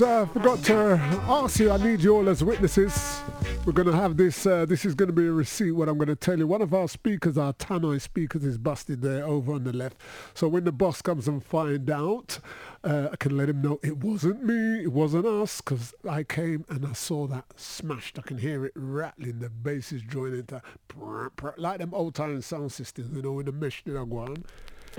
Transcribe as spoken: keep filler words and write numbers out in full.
I forgot to ask you, I need you all as witnesses. We're going to have this, uh, this is going to be a receipt, what I'm going to tell you. One of our speakers, our tannoy speakers, is busted there over on the left. So when the boss comes and find out, uh, I can let him know it wasn't me, it wasn't us, because I came and I saw that smashed. I can hear it rattling, the bass is joining into, like them old time sound systems, you know, with the mesh that I go on.